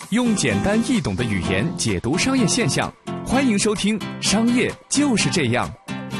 用简单易懂的语言解读商业现象，欢迎收听《商业就是这样》。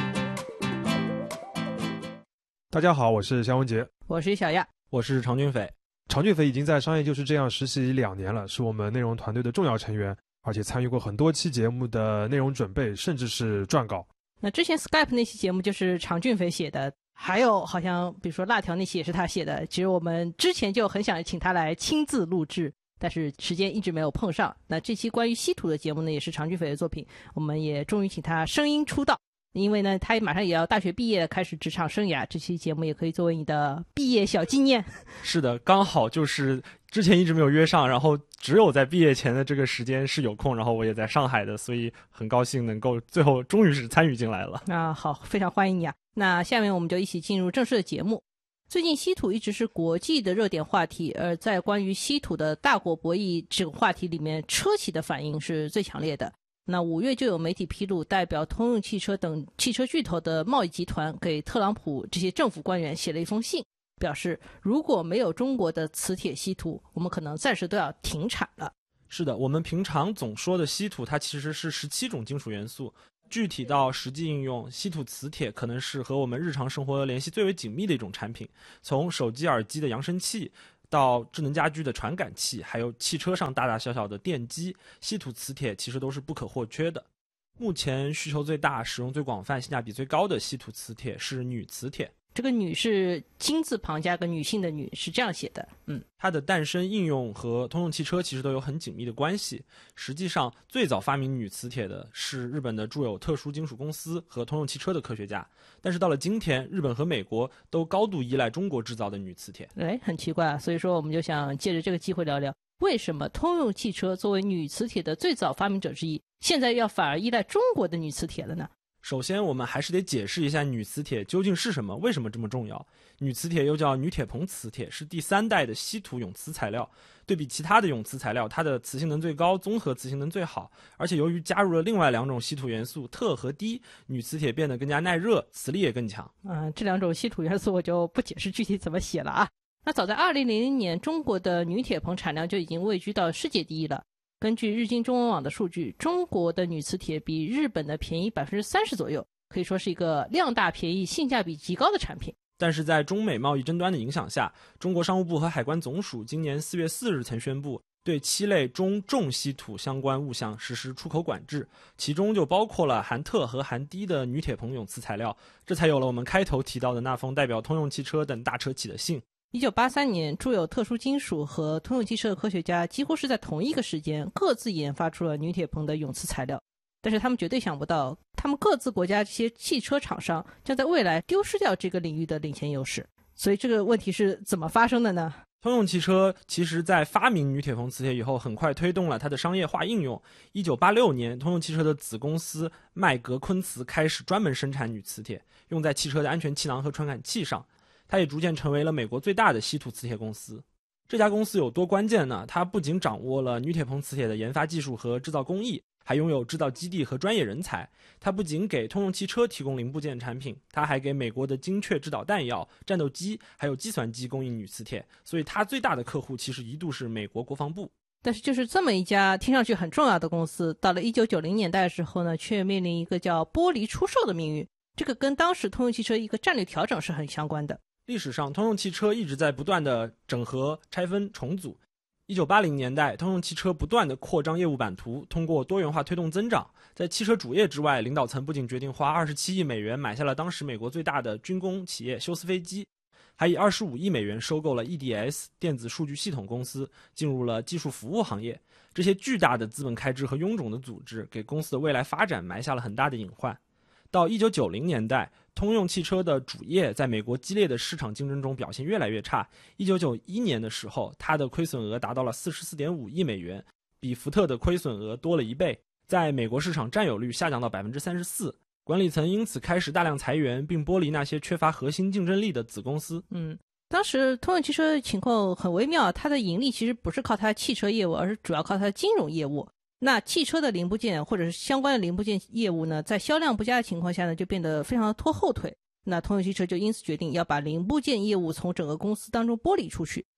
大家好，我是肖文杰， 我是小亚， 我是常俊斐。 常俊斐已经在《商业就是这样》实习2年了，是我们内容团队的重要成员，而且参与过很多期节目的内容准备，甚至是撰稿。 那之前 Skype 那期节目就是常俊斐写的，还有好像比如说辣条那期也是他写的。其实我们之前就很想请他来亲自录制，但是时间一直没有碰上。那这期关于稀土的节目呢，也是常俊斐的作品，我们也终于请他声音出道。因为呢，他马上也要大学毕业，开始职场生涯，这期节目也可以作为你的毕业小纪念。 是的，刚好就是之前一直没有约上，然后只有在毕业前的这个时间是有空，然后我也在上海的，所以很高兴能够最后终于是参与进来了。 好，非常欢迎你啊。那下面我们就一起进入正式的节目。最近稀土一直是国际的热点话题，而在关于稀土的大国博弈这个话题里面，车企的反应是最强烈的。那5月就有媒体披露，代表通用汽车等汽车巨头的贸易集团给特朗普这些政府官员写了一封信，表示如果没有中国的磁铁稀土，我们可能暂时都要停产了。 是的，我们平常总说的稀土，它其实是17种金属元素，具体到实际应用，稀土磁铁可能是和我们日常生活联系最为紧密的一种产品，从手机耳机的扬声器到智能家居的传感器，还有汽车上大大小小的电机，稀土磁铁其实都是不可或缺的。目前需求最大、使用最广泛、性价比最高的稀土磁铁是铝磁铁。 这个铝是金字旁加个女性的女，是这样写的。 它的诞生、应用和通用汽车其实都有很紧密的关系。实际上，最早发明铝磁铁的是日本的著有特殊金属公司和通用汽车的科学家。但是到了今天，日本和美国都高度依赖中国制造的铝磁铁。 很奇怪啊。所以说我们就想借着这个机会聊聊，为什么通用汽车作为铝磁铁的最早发明者之一，现在要反而依赖中国的铝磁铁了呢？ 首先我们还是得解释一下铝磁铁究竟是什么，为什么这么重要。铝磁铁又叫铝铁硼磁铁，是第3代的稀土永磁材料。对比其他的永磁材料，它的磁性能最高，综合磁性能最好，而且由于加入了另外2种稀土元素铊和锑，铝磁铁变得更加耐热，磁力也更强。 这2种稀土元素我就不解释具体怎么写了啊。那早在2000年，中国的铝铁硼产量就已经位居到世界第一了。根据日经中文网的数据，中国的铝磁铁比日本的便宜30%左右，可以说是一个量大便宜、性价比极高的产品。 但是在中美贸易争端的影响下，中国商务部和海关总署今年4月4日曾宣布，对7类中重稀土相关物项实施出口管制，其中就包括了含铊和含锑的铝铁硼永磁材料，这才有了我们开头提到的那封代表通用汽车等大车企的信。 1983年，著有特殊金属和通用汽车的科学家几乎是在同一个时间各自研发出了铝铁硼的永磁材料，但是他们绝对想不到，他们各自国家这些汽车厂商将在未来丢失掉这个领域的领先优势。所以这个问题是怎么发生的呢？ 通用汽车其实在发明铝铁硼磁铁以后，很快推动了它的商业化应用。1986年，通用汽车的子公司麦格昆瓷开始专门生产铝磁铁，用在汽车的安全气囊和传感器上。它也逐渐成为了美国最大的稀土磁铁公司。这家公司有多关键呢？它不仅掌握了铝铁硼磁铁的研发技术和制造工艺，还拥有制造基地和专业人才。它不仅给通用汽车提供零部件产品，它还给美国的精确制导弹药、战斗机还有计算机供应铝磁铁。所以它最大的客户其实一度是美国国防部。 但是就是这么一家听上去很重要的公司，到了1990年代的时候呢，却面临一个叫剥离出售的命运。这个跟当时通用汽车一个战略调整是很相关的。 历史上，通用汽车一直在不断的整合、拆分、重组。1980年代，通用汽车不断的扩张业务版图，通过多元化推动增长。在汽车主业之外，领导层不仅决定花27亿美元买下了当时美国最大的军工企业休斯飞机，还以25亿美元收购了 EDS 电子数据系统公司，进入了技术服务行业。这些巨大的资本开支和臃肿的组织，给公司的未来发展埋下了很大的隐患。到1990年代，通用汽车的主业在美国激烈的市场竞争中表现越来越差。1991年的时候，它的亏损额达到了44.5亿美元，比福特的亏损额多了1倍，在美国市场占有率下降到 34%。管理层因此开始大量裁员，并剥离那些缺乏核心竞争力的子公司。 当时通用汽车情况很微妙，它的盈利其实不是靠它汽车业务，而是主要靠它的金融业务。那汽车的零部件或者是相关的零部件业务呢，在销量不佳的情况下呢，就变得非常的拖后腿。那通用汽车就因此决定要把零部件业务从整个公司当中剥离出去，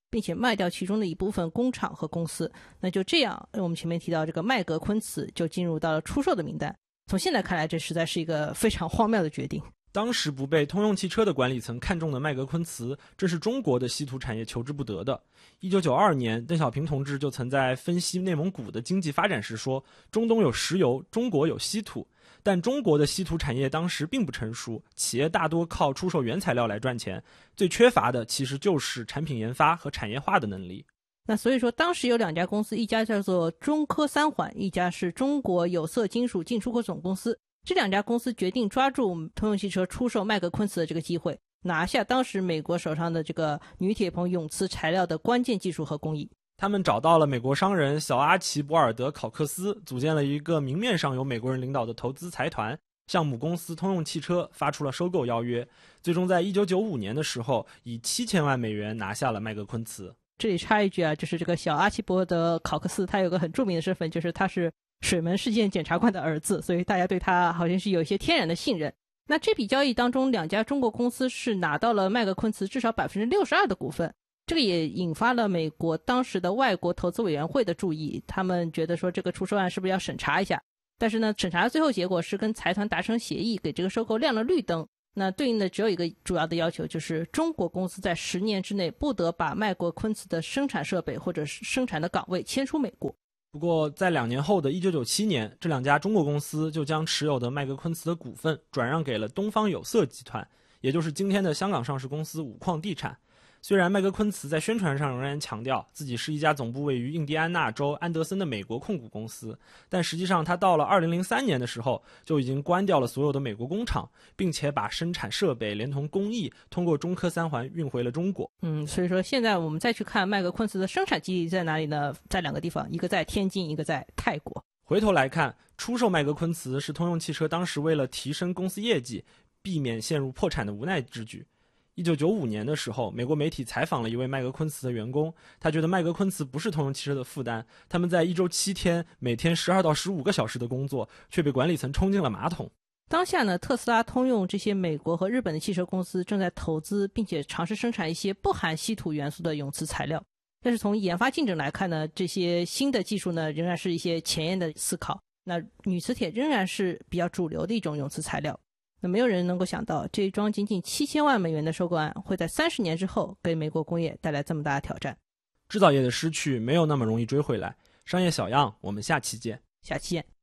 并且卖掉其中的一部分工厂和公司。那就这样，我们前面提到这个麦格昆茨就进入到了出售的名单。从现在看来，这实在是一个非常荒谬的决定。 当时不被通用汽车的管理层看中的麦格昆茨，这是中国的稀土产业求之不得的。1992年，邓小平同志就曾在分析内蒙古的经济发展时说，中东有石油，中国有稀土。但中国的稀土产业当时并不成熟，企业大多靠出售原材料来赚钱，最缺乏的其实就是产品研发和产业化的能力。 那所以说，当时有2家公司，一家叫做中科三环，一家是中国有色金属进出口总公司。这2家公司决定抓住通用汽车出售麦格昆茨的这个机会，拿下当时美国手上的这个铝铁硼永磁材料的关键技术和工艺。 他们找到了美国商人小阿奇博尔德考克斯，组建了一个明面上由美国人领导的投资财团，向母公司通用汽车发出了收购邀约，最终在1995年的时候以7000万美元拿下了麦格昆茨。 这里插一句啊，就是这个小阿奇博尔德考克斯他有个很著名的身份，就是他是水门事件检察官的儿子，所以大家对他好像是有一些天然的信任。那这笔交易当中，2家中国公司是拿到了麦格昆茨至少 62% 的股份，这个也引发了美国当时的外国投资委员会的注意，他们觉得说这个出售案是不是要审查一下。但是呢，审查的最后结果是跟财团达成协议，给这个收购亮了绿灯。那对应的只有一个主要的要求，就是中国公司在10年之内不得把麦格昆茨的生产设备或者是生产的岗位迁出美国。 不过在2年后的1997年，这2家中国公司就将持有的麦格昆茨的股份转让给了东方有色集团，也就是今天的香港上市公司五矿地产。虽然麦格昆茨在宣传上仍然强调自己是一家总部位于印第安纳州安德森的美国控股公司，但实际上他到了2003年的时候就已经关掉了所有的美国工厂，并且把生产设备连同工艺通过中科三环运回了中国。 所以说现在我们再去看麦格昆茨的生产基地在哪里呢？在2个地方，一个在天津，一个在泰国。 回头来看，出售麦格昆茨是通用汽车当时为了提升公司业绩，避免陷入破产的无奈之举。1995年的时候，美国媒体采访了一位麦格昆茨的员工，他觉得麦格昆茨不是通用汽车的负担，他们在1周7天，每天12到15个小时的工作，却被管理层冲进了马桶。 当下呢，特斯拉、通用这些美国和日本的汽车公司正在投资并且尝试生产一些不含稀土元素的永磁材料，但是从研发进程来看呢，这些新的技术呢仍然是一些前沿的思考。那铝磁铁仍然是比较主流的一种永磁材料。那没有人能够想到，这一桩仅仅7000万美元的收购案会在30年之后给美国工业带来这么大的挑战。 制造业的失去没有那么容易追回来。商业小样，我们下期见。 下期见。